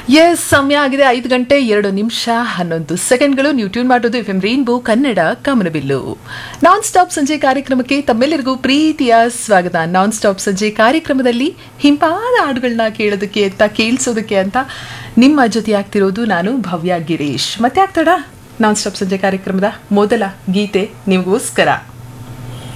S, ಸಮಯ ಆಗಿದೆ 5 ಗಂಟೆ 2 ನಿಮಿಷ 11 ಸೆಕೆಂಡ್ಗಳು. ನೀವು ಟ್ಯೂನ್ ಮಾಡೋದು ಎಫ್ ಎಂ ರೈನ್ಬೋ ಕನ್ನಡ ಕಾಮನಬಿಲ್ಲು. ನಾನ್ ಸ್ಟಾಪ್ ಸಂಜೆ ಕಾರ್ಯಕ್ರಮಕ್ಕೆ ತಮ್ಮೆಲ್ಲರಿಗೂ ಪ್ರೀತಿಯ ಸ್ವಾಗತ. ನಾನ್ ಸ್ಟಾಪ್ ಸಂಜೆ ಕಾರ್ಯಕ್ರಮದಲ್ಲಿ ಹಿಂಪಾದ ಹಾಡುಗಳನ್ನ ಕೇಳಿಸೋದಕ್ಕೆ ಅಂತ ನಿಮ್ಮ ಜೊತೆ ಆಗ್ತಿರೋದು ನಾನು ಭವ್ಯ ಗಿರೀಶ್. ಮತ್ತೆ ಆಗ್ತಾಡ ನಾನ್ ಸ್ಟಾಪ್ ಸಂಜೆ ಕಾರ್ಯಕ್ರಮದ ಮೊದಲ ಗೀತೆ ನಿಮಗೋಸ್ಕರ.